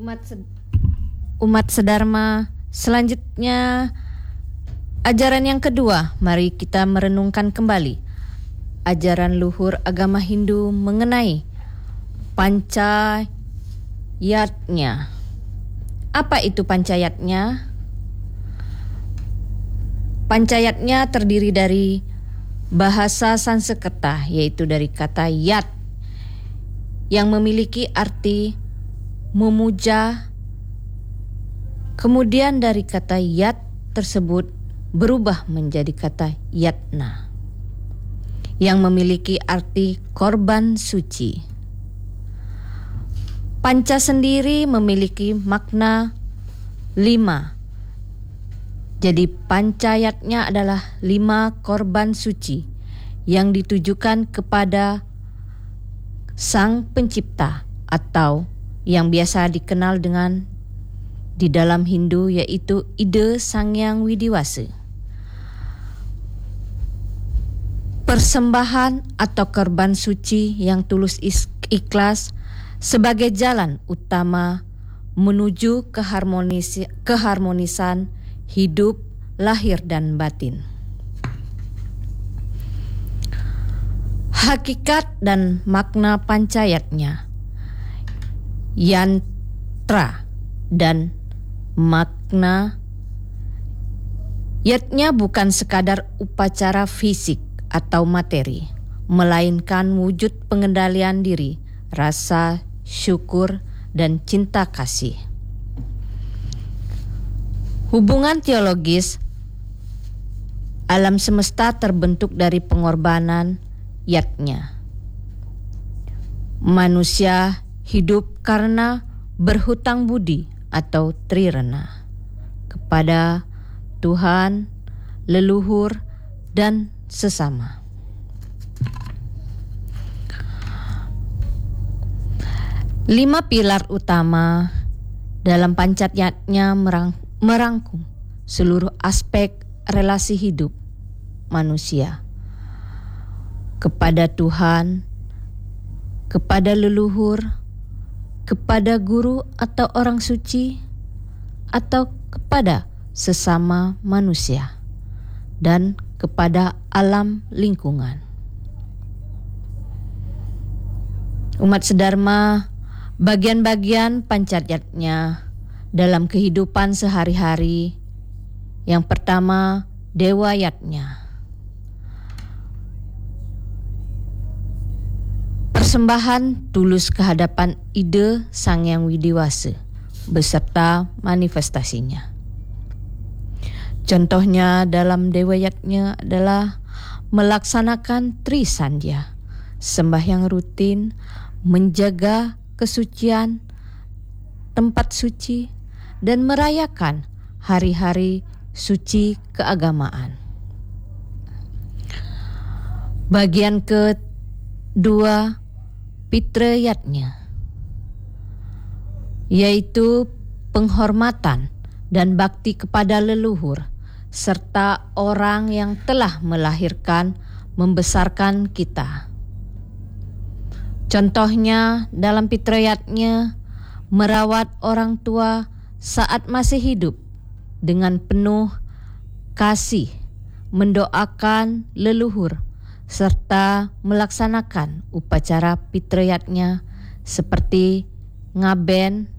Umat sedharma, selanjutnya ajaran yang kedua, mari kita merenungkan kembali ajaran luhur agama Hindu mengenai panchayatnya. Apa itu panchayatnya? Panchayatnya terdiri dari bahasa Sanskerta, yaitu dari kata yat yang memiliki arti memuja. Kemudian dari kata yat tersebut berubah menjadi kata yatna yang memiliki arti korban suci. Panca sendiri memiliki makna 5. Jadi panchayatnya adalah 5 korban suci yang ditujukan kepada Sang Pencipta atau yang biasa dikenal dengan di dalam Hindu yaitu Ida Sangyang Widiwasa. Persembahan atau korban suci yang tulus ikhlas sebagai jalan utama menuju keharmonisan hidup, lahir dan batin. Hakikat dan makna panchayatnya, yantra dan makna yatnya bukan sekadar upacara fisik atau materi, melainkan wujud pengendalian diri, rasa syukur dan cinta kasih. Hubungan teologis alam semesta terbentuk dari pengorbanan yatnya. Manusia hidup karena berhutang budi atau trirana kepada Tuhan, leluhur, dan sesama. Lima pilar utama dalam panchayatnya merangkum seluruh aspek relasi hidup manusia kepada Tuhan, kepada leluhur, kepada guru atau orang suci, atau kepada sesama manusia, dan kepada alam lingkungan. Umat sedharma, bagian-bagian panchayatnya dalam kehidupan sehari-hari. Yang pertama, dewayatnya. Persembahan tulus kehadapan Ida Sangyang Widiwasa beserta manifestasinya. Contohnya dalam dewayatnya adalah melaksanakan Trisandhya, sembahyang rutin, menjaga kesucian tempat suci, dan merayakan hari-hari suci keagamaan. Bagian kedua, pitrayatnya, yaitu penghormatan dan bakti kepada leluhur serta orang yang telah melahirkan, membesarkan kita. Contohnya dalam pitrayatnya, merawat orang tua saat masih hidup dengan penuh kasih, mendoakan leluhur, serta melaksanakan upacara pitrayatnya seperti ngaben,